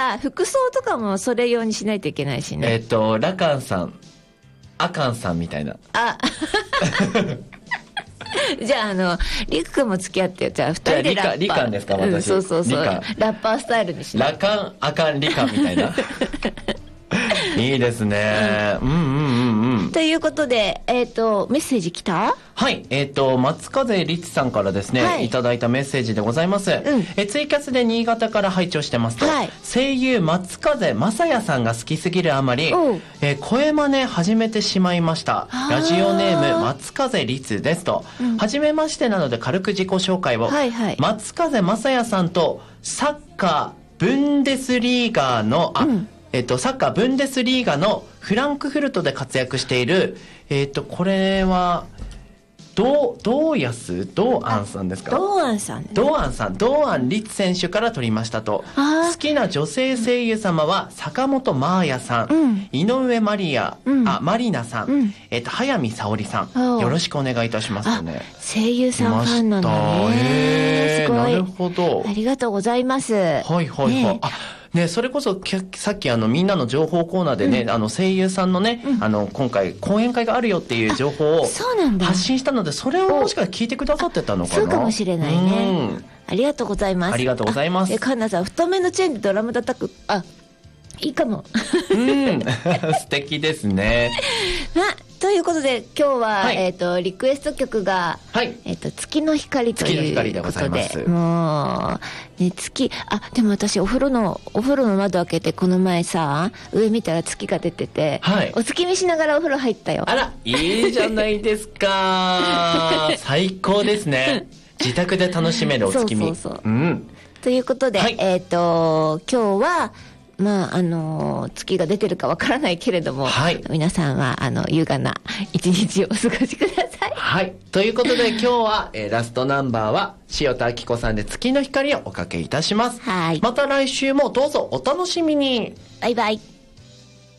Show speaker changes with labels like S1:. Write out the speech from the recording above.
S1: 服装とかもそれ用にしないといけないしね。
S2: ラカンさん、アカンさんみたいな。
S1: じゃあリク君も付き合ってよ。じゃあ2人でラッパー。
S2: リカンですか、私。
S1: そうそうそう。ラッパースタイルにしない。
S2: ラカン、アカン、リカンみたいな。いいですね。
S1: ということで、メッセージ来た？
S2: はい、松風律さんからですね、はい、いただいたメッセージでございます。ツイキャスで新潟から拝聴してますと、はい、声優松風正也さんが好きすぎるあまり、声真似始めてしまいました。ラジオネーム松風律ですと、はじめましてなので軽く自己紹介を。はいはい、松風正也さんとサッカーブンデスリーガの、サッカーブンデスリーガのフランクフルトで活躍している、これは、堂安さんですか？
S1: 堂安さん、ね。
S2: 堂安律選手から取りましたと。好きな女性声優様は坂本真綾さん、井上マリナさん、早見沙織さん、よろしくお願いいたしますとね。
S1: 声優さんファンなんだね。すごい。
S2: なるほど。
S1: ありがとうございます。
S2: はいはいはい。ね、ね、それこそさっきみんなの情報コーナーでね、声優さんのね、今回講演会があるよっていう情報を発信したので、それをもしかしたら聞いてくださってたのかな。
S1: そうかもしれないね。ありがとうございます。
S2: ありがとうございます。
S1: カンナさん、太めのチェーンでドラム叩く、いいかも。
S2: 素敵ですね。
S1: ということで今日は、リクエスト曲が、月の光ということで、もう、ね、でも私お風呂の窓開けてこの前さ、上見たら月が出てて、お月見しながらお風呂入ったよ。
S2: あら、いいじゃないですか。最高ですね。自宅で楽しめるお月見。
S1: ということで、今日は、月が出てるかわからないけれども、皆さんは優雅な一日をお過ごしください。
S2: はい。ということで今日は、ラストナンバーは塩田明子さんで月の光をおかけいたします。また来週もどうぞお楽しみに。
S1: バイバイ。